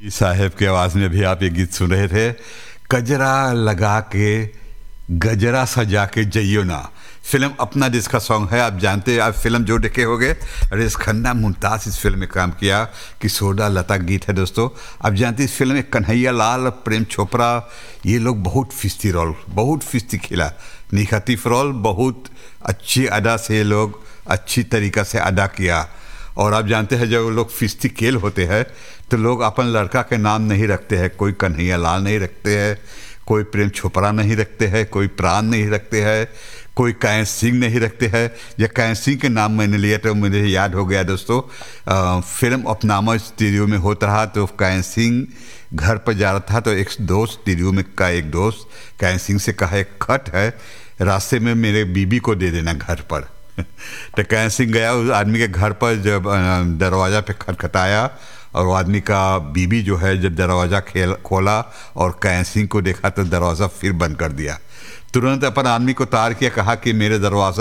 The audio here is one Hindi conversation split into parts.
साहेब की आवाज़ में भी आप ये गीत सुन रहे थे। कजरा लगा के गजरा सजा के जइयो ना, फिल्म अपना जिसका सॉन्ग है। आप जानते हैं, आप फिल्म जो देखे होंगे, रेस खन्ना मुमताज़ इस फिल्म में काम किया, किशोरदा लता गीत है दोस्तों। आप जानते हैं इस फिल्म में कन्हैया लाल, प्रेम चोपड़ा, ये लोग बहुत फिस्ती खेला, निगेटिव रोल, बहुत अच्छी अदा से ये लोग अच्छी तरीक़ा से अदा किया। और आप जानते हैं जब लोग फिस्ती खेल होते हैं तो लोग अपन लड़का के नाम नहीं रखते हैं, कोई कन्हैया लाल नहीं रखते हैं, कोई प्रेम चोपड़ा नहीं रखते हैं, कोई प्राण नहीं रखते हैं, कोई कैं सिंह नहीं रखते हैं। या कैं सिंह के नाम मैंने लिया तो मुझे याद हो गया दोस्तों, फिल्म अपनामा स्टूडियो में होता रहा तो कैं सिंह घर पर जा रहा था तो एक दोस्त स्टूडियो में का एक दोस्त कैं सिंह से कहा एक खत है, रास्ते में मेरे बीबी को दे देना घर पर। तो कैं सिंह गया उस आदमी के घर पर, जब दरवाज़ा पे खटखटाया और वो आदमी का बीबी जो है जब दरवाज़ा खोला और कैं सिंह को देखा तो दरवाज़ा फिर बंद कर दिया। तुरंत अपन आदमी को तार किया, कहा कि मेरे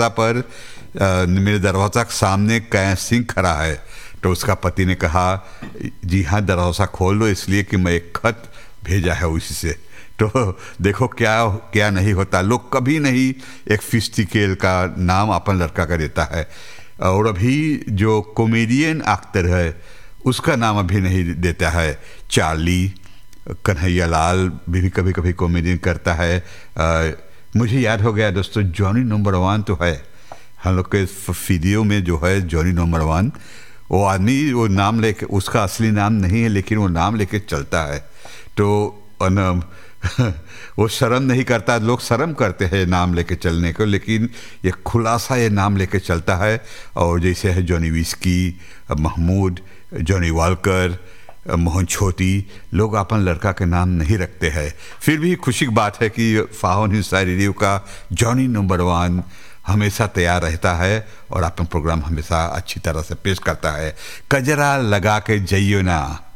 दरवाज़ा के सामने कैं सिंह खड़ा है। तो उसका पति ने कहा जी हाँ, दरवाज़ा खोल दो, इसलिए कि मैं एक खत भेजा है उसी से। तो देखो क्या क्या नहीं होता, लोग कभी नहीं एक फिस्टिकेल का नाम अपन लड़का का देता है। और अभी जो कॉमेडियन एक्टर है उसका नाम अभी नहीं देता है। चार्ली, कन्हैया लाल भी कभी कभी कॉमेडियन करता है। मुझे याद हो गया दोस्तों, जॉनी नंबर 1 तो है हम लोग के वीडियो में जो है जॉनी नंबर 1, वो आदमी वो नाम लेके, उसका असली नाम नहीं है लेकिन वो नाम लेके चलता है। तो वो शर्म नहीं करता, लोग शर्म करते हैं नाम लेके चलने को, लेकिन ये खुलासा ये नाम लेके चलता है। और जैसे है Johnny whisky, Mahmood, Johnny Walker, Mohan छोटी, लोग अपन लड़का के नाम नहीं रखते हैं। फिर भी खुशी की बात है कि फाहन हिंसा रेडियो का जॉनी नंबर 1 हमेशा तैयार रहता है और अपन प्रोग्राम हमेशा अच्छी तरह से पेश करता है। कजरा लगा के जइयो ना।